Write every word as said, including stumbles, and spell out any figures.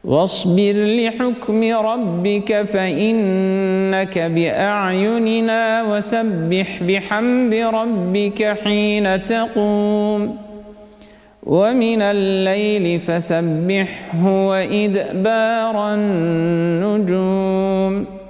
واصبر لحكم ربك فإنك بأعيننا وسبح بحمد ربك حين تقوم ومن الليل فسبحه وإدبار النجوم